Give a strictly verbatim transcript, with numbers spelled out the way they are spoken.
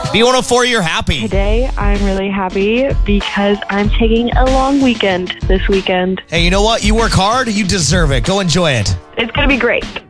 B one oh four, you're happy. Today, I'm really happy because I'm taking a long weekend this weekend. Hey, you know what? You work hard, you deserve it. Go enjoy it. It's going to be great.